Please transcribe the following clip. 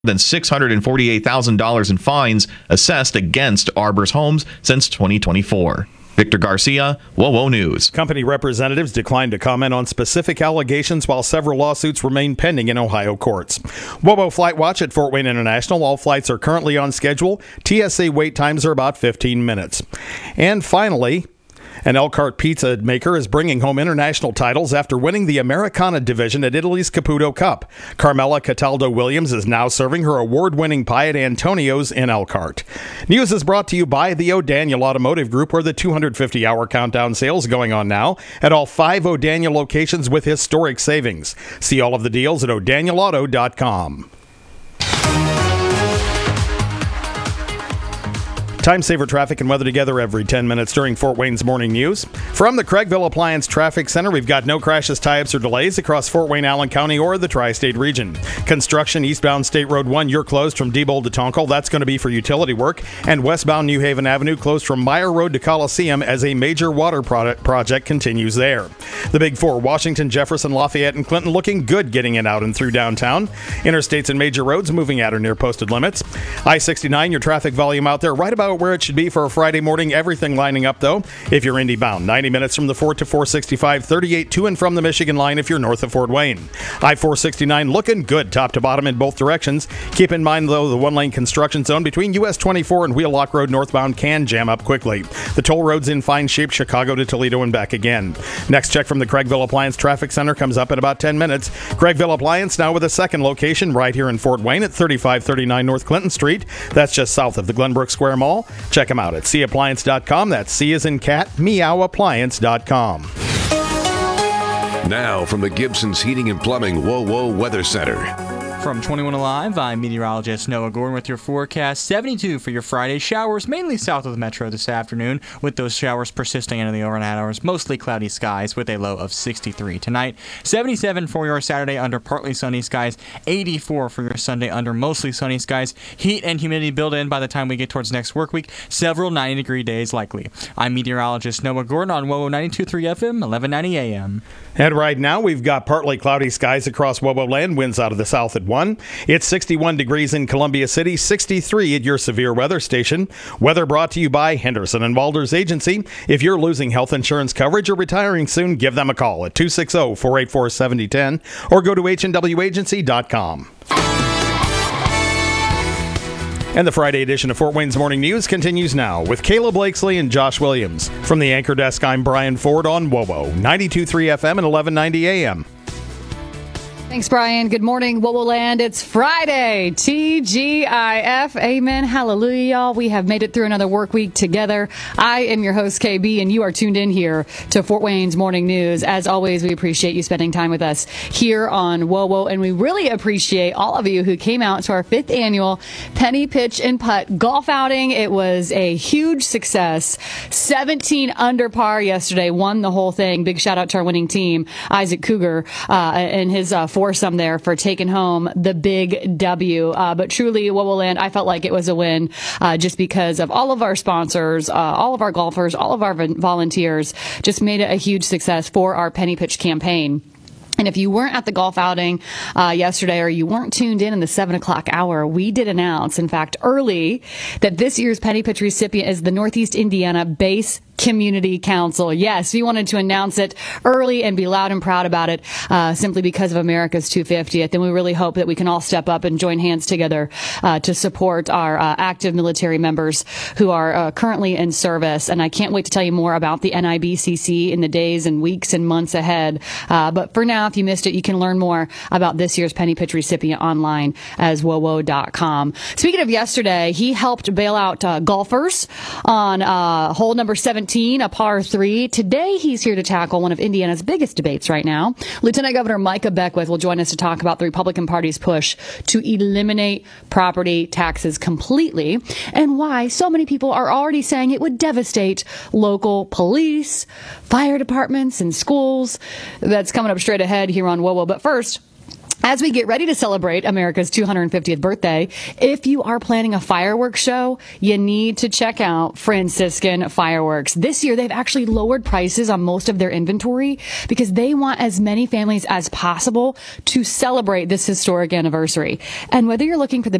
than $648,000 in fines assessed against Arbor's homes since 2024. Victor Garcia, WOWO News. Company representatives declined to comment on specific allegations while several lawsuits remain pending in Ohio courts. WOWO Flight Watch at Fort Wayne International. All flights are currently on schedule. TSA wait times are about 15 minutes. And finally, an Elkhart pizza maker is bringing home international titles after winning the Americana division at Italy's Caputo Cup. Carmela Cataldo-Williams is now serving her award-winning pie at Antonio's in Elkhart. News is brought to you by the O'Daniel Automotive Group, where the 250-hour countdown sale is going on now at all 5 O'Daniel locations with historic savings. See all of the deals at o'danielauto.com. Time saver traffic and weather together every 10 minutes during Fort Wayne's Morning News. From the Craigville Appliance Traffic Center, we've got no crashes, tie-ups, or delays across Fort Wayne, Allen County, or the Tri-State region. Construction eastbound State Road 1, you're closed from Diebold to Tonkel. That's going to be for utility work. And westbound New Haven Avenue closed from Meyer Road to Coliseum as a major water project continues there. The Big Four, Washington, Jefferson, Lafayette, and Clinton looking good getting in out and through downtown. Interstates and major roads moving at or near posted limits. I-69, your traffic volume out there right about where it should be for a Friday morning. Everything lining up, though, if you're Indy bound. 90 minutes from the Fort to 465, 38 to and from the Michigan line if you're north of Fort Wayne. I-469 looking good top to bottom in both directions. Keep in mind, though, the one-lane construction zone between US 24 and Wheelock Road northbound can jam up quickly. The toll road's in fine shape, Chicago to Toledo and back again. Next check from the Craigville Appliance Traffic Center comes up in about 10 minutes. Craigville Appliance now with a second location right here in Fort Wayne at 3539 North Clinton Street. That's just south of the Glenbrook Square Mall. Check them out at cappliance.com. That's C as in cat, meowappliance.com. Now from the Gibson's Heating and Plumbing WOWO Weather Center. From 21 Alive, I'm meteorologist Noah Gordon with your forecast. 72 for your Friday. Showers mainly south of the metro this afternoon, with those showers persisting into the overnight hours. Mostly cloudy skies with a low of 63 tonight. 77 for your Saturday under partly sunny skies. 84 for your Sunday under mostly sunny skies. Heat and humidity build in by the time we get towards next work week. Several 90-degree days likely. I'm meteorologist Noah Gordon on WOWO 92.3 FM, 1190 AM. And right now we've got partly cloudy skies across WOWO land. Winds out of the south at 1. It's 61 degrees in Columbia City, 63 at your severe weather station. Weather brought to you by Henderson and Walder's Agency. If you're losing health insurance coverage or retiring soon, give them a call at 260-484-7010 or go to hnwagency.com. And the Friday edition of Fort Wayne's Morning News continues now with Kayla Blakesley and Josh Williams. From the anchor desk, I'm Brian Ford on WOWO 92.3 FM and 1190 AM. Thanks, Brian. Good morning, WOWO Land. It's Friday. TGIF. Amen. Hallelujah, y'all. We have made it through another work week together. I am your host, KB, and you are tuned in here to Fort Wayne's Morning News. As always, we appreciate you spending time with us here on WOWO, and we really appreciate all of you who came out to our 5th annual Penny Pitch and Putt golf outing. It was a huge success. 17 under par yesterday. Won the whole thing. Big shout out to our winning team, Isaac Cougar, and his foursome there for taking home the big W. But truly, WOWO Land, I felt like it was a win just because of all of our sponsors, all of our golfers, all of our volunteers. Just made it a huge success for our Penny Pitch campaign. And if you weren't at the golf outing yesterday, or you weren't tuned in the 7 o'clock hour, we did announce, in fact, early, that this year's Penny Pitch recipient is the Northeast Indiana Base Community Council. Yes, we wanted to announce it early and be loud and proud about it simply because of America's 250th. And we really hope that we can all step up and join hands together to support our active military members who are currently in service. And I can't wait to tell you more about the NIBCC in the days and weeks and months ahead. But for now, if you missed it, you can learn more about this year's Penny Pitch recipient online as wowo.com. Speaking of yesterday, he helped bail out golfers on hole number 17, a par 3. Today, he's here to tackle one of Indiana's biggest debates right now. Lieutenant Governor Micah Beckwith will join us to talk about the Republican Party's push to eliminate property taxes completely and why so many people are already saying it would devastate local police, fire departments, and schools. That's coming up straight ahead here on WOWO. But first, As we get ready to celebrate America's 250th birthday, if you are planning a fireworks show, you need to check out Franciscan Fireworks. This year, they've actually lowered prices on most of their inventory because they want as many families as possible to celebrate this historic anniversary. And whether you're looking for the